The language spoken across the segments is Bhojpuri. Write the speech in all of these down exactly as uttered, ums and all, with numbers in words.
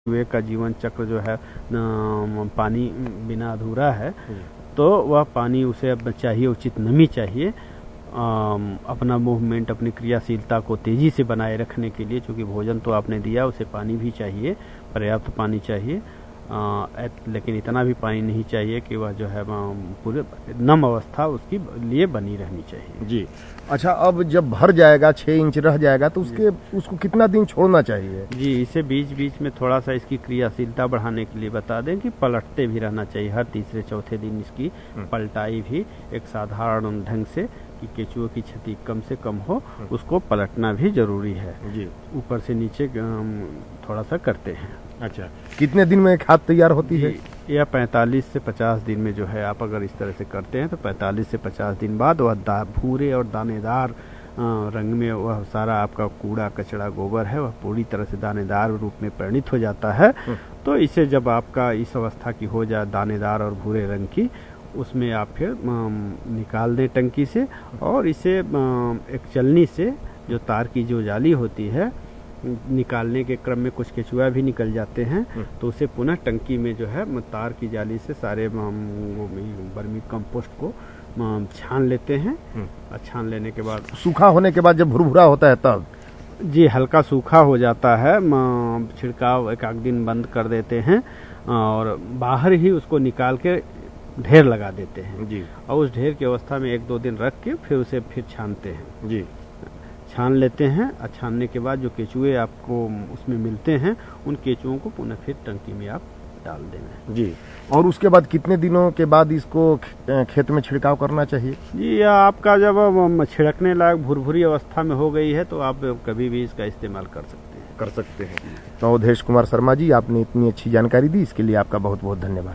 वे का जीवन चक्र जो है न, पानी बिना अधूरा है, तो वह पानी उसे अब चाहिए, उचित नमी चाहिए आ, अपना मूवमेंट, अपनी क्रियाशीलता को तेजी से बनाए रखने के लिए। चूँकि भोजन तो आपने दिया, उसे पानी भी चाहिए, पर्याप्त पानी चाहिए, आ, लेकिन इतना भी पानी नहीं चाहिए कि वह जो है पूरे नम अवस्था उसकी लिए बनी रहनी चाहिए। जी अच्छा, अब जब भर जाएगा, छः इंच रह जाएगा, तो उसके उसको कितना दिन छोड़ना चाहिए? जी, इसे बीच बीच में थोड़ा सा इसकी क्रियाशीलता बढ़ाने के लिए बता दें कि पलटते भी रहना चाहिए। हर तीसरे चौथे दिन इसकी पलटाई भी एक साधारण ढंग से, कि केचुओं की क्षति कम से कम हो, उसको पलटना भी जरूरी है। जी, ऊपर से नीचे थोड़ा सा करते हैं। अच्छा, कितने दिन में खाद तैयार होती है? या पैंतालीस से पचास दिन में जो है, आप अगर इस तरह से करते हैं तो पैंतालीस से पचास दिन बाद वह भूरे और दानेदार रंग में, वह सारा आपका कूड़ा कचरा गोबर है, वह पूरी तरह से दानेदार रूप में परिणित हो जाता है। तो इसे जब आपका इस अवस्था की हो जाए, दानेदार और भूरे रंग की, उसमें आप फिर निकाल दें टंकी से, और इसे एक चलनी से, जो तार की जो जाली होती है, निकालने के क्रम में कुछ केचुआ भी निकल जाते हैं, तो उसे पुनः टंकी में जो है तार की जाली से सारे वर्मी कंपोस्ट को छान लेते हैं। और छान लेने के बाद, सूखा होने के बाद जब भुरभुरा होता है तब? जी, हल्का सूखा हो जाता है, छिड़काव एक आध दिन बंद कर देते हैं और बाहर ही उसको निकाल के ढेर लगा देते हैं। जी, और उस ढेर की अवस्था में एक दो दिन रख के फिर उसे फिर छानते हैं। जी, छान लेते हैं, और छानने के बाद जो केचुए आपको उसमें मिलते हैं, उन केचुओं को पुनः फिर टंकी में आप डाल देना। जी, और उसके बाद कितने दिनों के बाद इसको खेत में छिड़काव करना चाहिए? जी, आपका जब छिड़कने लायक भुरभुरी अवस्था में हो गई है, तो आप कभी भी इसका इस्तेमाल कर सकते हैं कर सकते हैं तो अवधेश कुमार शर्मा जी, आपने इतनी अच्छी जानकारी दी, इसके लिए आपका बहुत बहुत धन्यवाद।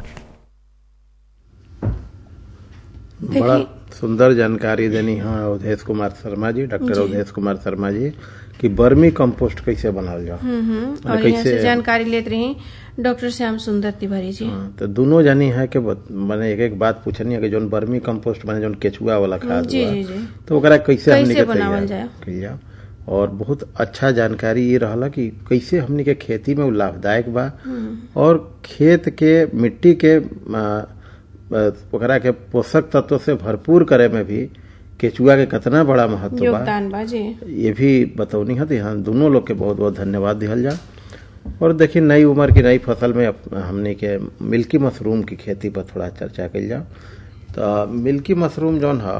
बड़ा सुंदर जानकारी देनी है अवधेश कुमार शर्मा जी, डॉक्टर अवधेश कुमार शर्मा जी, कि वर्मी कंपोस्ट कैसे बनाल जाओ। और यहाँ से जानकारी लेते रही डॉक्टर श्याम सुंदर तिवारी जी। तो दोनों जानी है कि मैंने एक एक बात पूछनी है कि जो वर्मी कंपोस्ट माने जो केचुआ वाला खाद जी, जी, जी। तो ओकरा कैसे, कैसे हमनी के बनावल जाए। जाए। और बहुत अच्छा जानकारी ये रहला कि कैसे हमनी के खेती में लाभदायक बा, और खेत के मिट्टी के ओकरा के पोषक तत्व से भरपूर करे में भी केचुआ के कितना बड़ा महत्व योगदान बा जी, ये भी बतौनी है। तो यहाँ दोनों लोग के बहुत बहुत धन्यवाद दिहल जा। और देखिए, नई उम्र की नई फसल में हमने के मिल्की मशरूम की खेती पर थोड़ा चर्चा कल जाओ। तो मिल्की मशरूम जौन है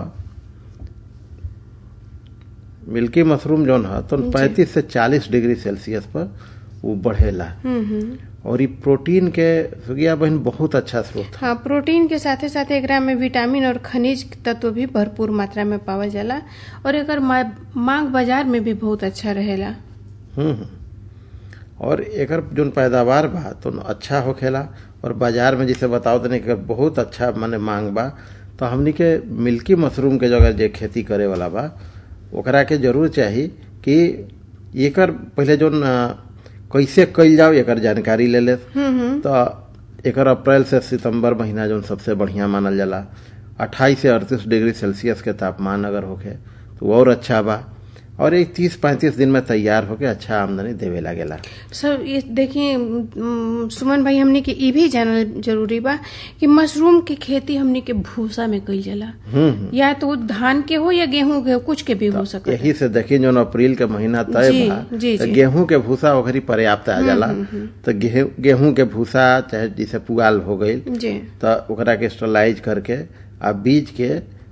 मिल्की मशरूम जौन है तो पैंतीस से चालीस डिग्री सेल्सियस पर वो बढ़ेला, और ये प्रोटीन के सुगिया बहन बहुत अच्छा स्रोत। हाँ, प्रोटीन के साथे साथे एकरा में विटामिन और खनिज तत्व भी भरपूर मात्रा में पावल जाला, और एकर मांग बाजार में भी बहुत अच्छा रहेला। हम्म और एकर जो पैदावार बा तो अच्छा होखेला, और बाजार में जैसे बताओ तने कि बहुत अच्छा माने मांग बा। तो हमनी के मिल्की मशरूम के जगह जे खेती करे वाला बा, ओकरा के जरूर चाहिए कि एकर पहले जो कैसे कईल जाओ एकर जानकारी ले ले। तो एकर अप्रैल से सितंबर महीना जो सबसे बढ़िया मानल जाला। अट्ठाईस से अड़तीस डिग्री सेल्सियस के तापमान अगर होखे तो और अच्छा बा, और एक तीस पैंतीस दिन में तैयार होके अच्छा आमदनी देवे लागेला। सर, ये देखिए सुमन भाई, हमने के ये भी जानल जरूरी बा कि मशरूम की खेती हमने के भूसा में कईल जाला, या तो धान के हो या गेहूं के हो, कुछ के भी हो सकता है। यही से देखिए जो अप्रैल के महीना तय बा, तो गेहूं के भूसा ओकरी पर्याप्त आ जाला। तो गेहूं के भूसा चाहे जैसे पुआल हो गई, तो ओकरा के स्टरलाइज करके आ बीज के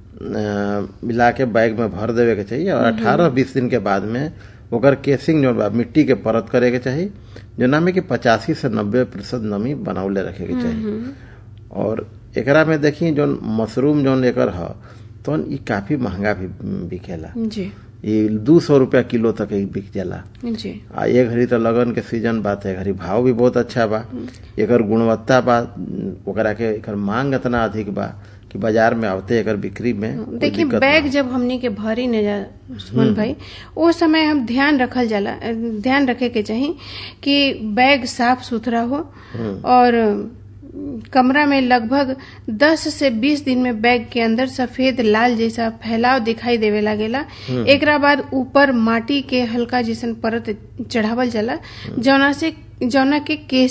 मिला के बैग में भर देवे के चाहिए, और अठारह बीस दिन के बाद में ओकर केसिंग जो बा मिट्टी के परत करे के चाहिए, जो नामे के पचासी से नब्बे प्रतिशत नमी बनावले रखे के चाहिए। और एकरा में देखिए जो मशरूम जो एकर है तो ये काफी महंगा भी बिकेला जी, ये दो सौ रुपया किलो तक बिक जाला जी। आ एक घड़ी तो लगन के सीजन बात है, घड़ी भाव भी बहुत अच्छा बा, एकर गुणवत्ता बा, ओकरा के एकर मांग इतना अधिक बा कि बाजार में आवते अगर बिक्री में देखिए बैग जब हमने के भरी न जा सुमन भाई, वो समय हम ध्यान रखल जाला ध्यान रखे के चाहिए कि बैग साफ सुथरा हो, और कमरा में लगभग दस से बीस दिन में बैग के अंदर सफेद लाल जैसा फैलाव दिखाई देवे लागेला। एकरा बाद ऊपर माटी के हल्का जैसन परत चढ़ावल जाला, जौना से जौना के केस